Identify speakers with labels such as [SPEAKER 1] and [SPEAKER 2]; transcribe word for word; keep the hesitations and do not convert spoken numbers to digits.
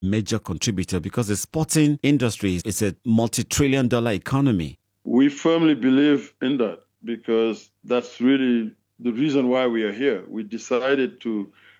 [SPEAKER 1] major contributor? Because the sporting industry is a multi-trillion dollar economy.
[SPEAKER 2] We firmly believe in that because that's really the reason why we are here. We decided to